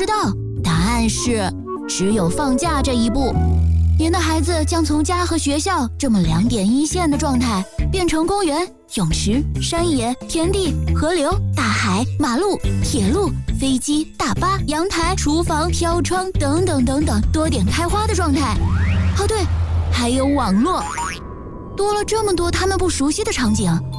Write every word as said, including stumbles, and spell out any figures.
道，答案是只有放假这一步。您的孩子将从家和学校这么两点一线的状态，变成公园、泳池、山野、田地、河流、大海、马路、铁路、飞机、大巴、阳台、厨房、飘窗等等等等多点开花的状态。哦对，还有网络。多了这么多他们不熟悉的场景，